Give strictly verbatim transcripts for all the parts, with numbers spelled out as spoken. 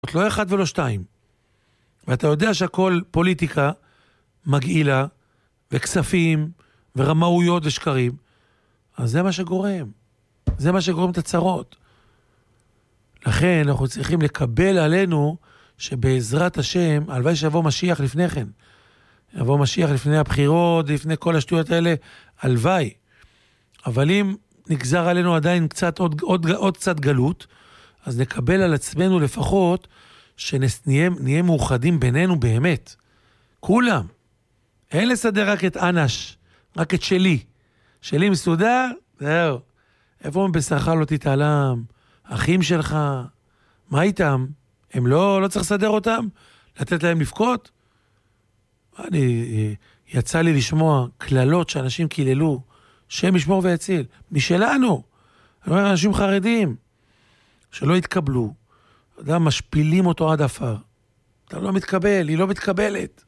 לא אחד ולא שתיים. ואתה יודע שהכל פוליטיקה מגעילה, וכספים, ורמאויות ושקרים, אז זה מה שגורם. זה מה שגורם את הצרות. לכן אנחנו צריכים לקבל עלינו, שבעזרת השם, הלוואי שיבוא משיח לפני כן. יבוא משיח לפני הבחירות, לפני כל השטויות האלה, הלוואי. אבל אם נגזר עלינו עדיין קצת, עוד, עוד, עוד קצת גלות, אז נקבל על עצמנו לפחות, שנהיה נהיה מאוחדים בינינו באמת. כולם. אין לסדר רק את אנש, רק את שלי. שלי מסודר, זהו. איפה מבשרך לא תתעלם? אחים שלך, מה איתם? הם לא, לא צריך לסדר אותם? לתת להם לבכות? אני, יצא לי לשמוע כללות שאנשים קיללו, שם ישמור ויציל, משלנו. אני אומר, אנשים חרדים, שלא התקבלו, אדם משפילים אותו עד אפר. אתה לא מתקבל, היא לא מתקבלת.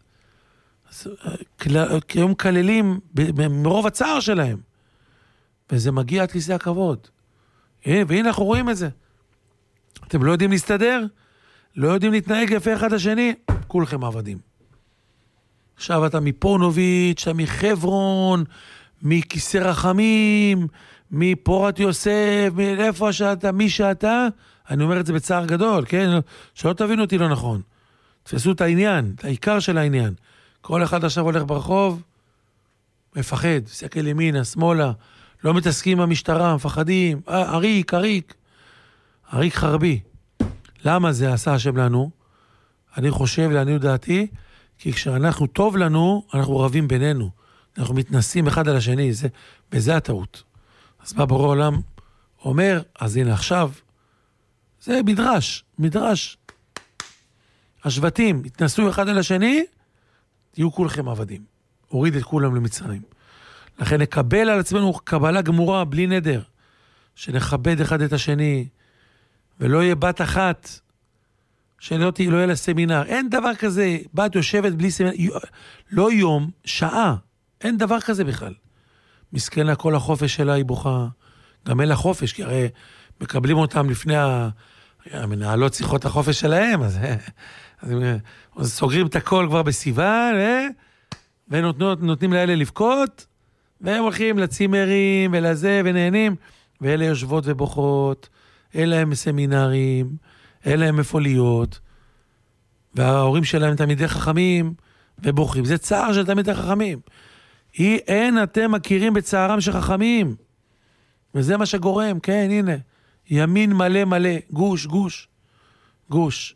כי הם כללים מרוב הצער שלהם. וזה מגיע עד כיסא הכבוד. והנה אנחנו רואים את זה. אתם לא יודעים להסתדר? לא יודעים להתנהג יפה אחד לשני? כולכם עבדים. עכשיו אתה מפונוביץ', אתה מחברון, מכיסא רחמים, מפורת יוסף, מאיפה שאתה, מי שאתה, אני אומר את זה בצער גדול, כן? שלא תבינו אותי לא נכון. תפסו את העניין, את העיקר של העניין. כל אחד עכשיו הולך ברחוב, מפחד, סקל ימינה, שמאלה, לא מתעסקים במשטרה, מפחדים, אה, אריק, אריק, אריק חרבי. למה זה עשה השם לנו? אני חושב, לעניות דעתי, כי כשאנחנו טוב לנו, אנחנו רבים בינינו. אנחנו מתנסים אחד על השני, זה, וזה הטעות. אז בא בורא עולם, אומר, אז הנה עכשיו, זה מדרש, מדרש. השבטים התנסו אחד על השני, תהיו כולכם עבדים. הוריד את כולם למצרים. לכן נקבל על עצמנו קבלה גמורה בלי נדר, שנכבד אחד את השני, ולא יהיה בת אחת, שלא תהיה, לא יהיה לה סמינר. אין דבר כזה, בת יושבת בלי סמינר, לא יום, שעה. אין דבר כזה בכלל. מסכנה כל החופש שלה היא בוכה, גם אין לה חופש, כי הרי מקבלים אותם לפני המנהלות צריכות החופש שלהם, אז, אז, אז סוגרים את הכל כבר בסיוון, ונותנים לאלה לבכות, והם הולכים לצימרים ולזה ונהנים, ואלה יושבות ובוכות, אלה הם סמינרים, אלה הם איפה להיות, וההורים שלהם תמידי חכמים ובוכים. זה צער של תמידי חכמים. היא, אין אתם מכירים בצערם של חכמים. וזה מה שגורם, כן, הנה. ימין מלא מלא, גוש, גוש, גוש.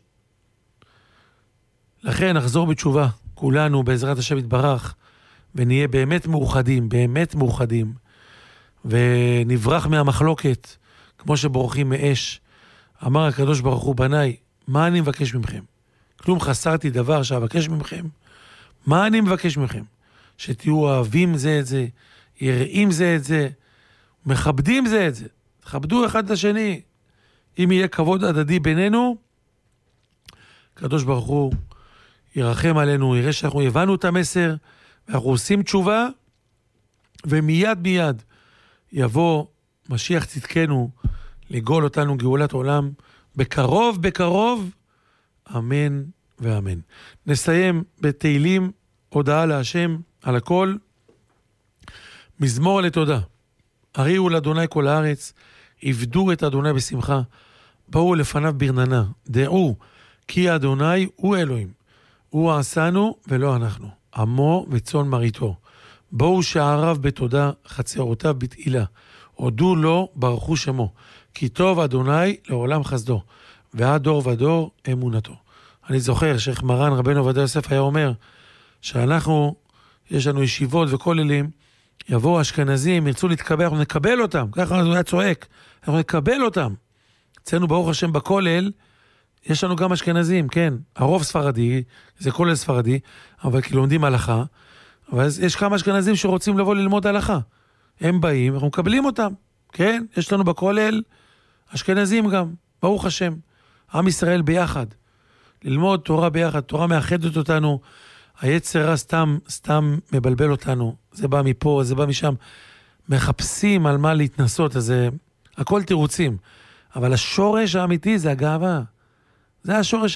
לכן נחזור בתשובה, כולנו בעזרת השם יתברך, ונהיה באמת מאוחדים, באמת מאוחדים, ונברח מהמחלוקת, כמו שבורחים מאש. אמר הקדוש ברוך הוא, בניי, מה אני מבקש ממכם? כלום חסרתי דבר שאבקש ממכם. מה אני מבקש ממכם? שתהיו אוהבים זה את זה, יראים זה את זה, מכבדים זה את זה. תכבדו אחד את השני. אם יהיה כבוד הדדי בינינו, הקדוש ברוך הוא ירחם עלינו, יראה שאנחנו הבנו את המסר, ואנחנו עושים תשובה, ומיד מיד יבוא משיח צדקנו, לגאול אותנו גאולת עולם, בקרוב בקרוב, אמן ואמן. נסיים בתהילים, הודעה להשם על הכל, מזמור לתודה. הריעו לאדוני כל הארץ, עבדו את אדוני בשמחה, באו לפניו ברננה, דעו כי אדוני הוא אלוהים, הוא עשנו ולא אנחנו, עמו וצאן מרעיתו. בואו שעריו בתודה, חצרותיו בתהילה, הודו לו ברכו שמו, כי טוב אדוני לעולם חסדו, ועד דור ודור אמונתו. אני זוכר שייח' מרן רבנו עובדיה יוסף היה אומר, שאנחנו, יש לנו ישיבות וכוללים, יבואו אשכנזים, ירצו להתקבל, אנחנו נקבל אותם, ככה הוא היה צועק, אנחנו נקבל אותם. אצלנו ברוך השם בכולל, יש לנו גם אשכנזים, כן, הרוב ספרדי, זה כולל ספרדי, אבל כי לומדים הלכה, אבל יש כמה אשכנזים שרוצים לבוא ללמוד הלכה. הם באים, אנחנו מקבלים אותם, כן? יש לנו בכולל אשכנזים גם, ברוך השם, עם ישראל ביחד, ללמוד תורה ביחד, תורה מאחדת אותנו, היצר סתם, סתם מבלבל אותנו, זה בא מפה, זה בא משם, מחפשים על מה להתנסות, אז זה, הכל תירוצים, אבל השורש האמיתי זה הגאווה, זה השורש